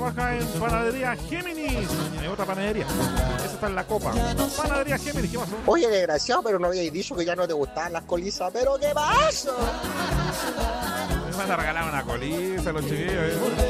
trabaja en Panadería Géminis. Hay otra panadería. Esa está en la copa. Panadería Géminis, ¿qué pasó? Oye, desgraciado, pero no habíais dicho que ya no te gustaban las colizas. ¿Pero qué pasa? Me van a regalar una colisa los chiquillos.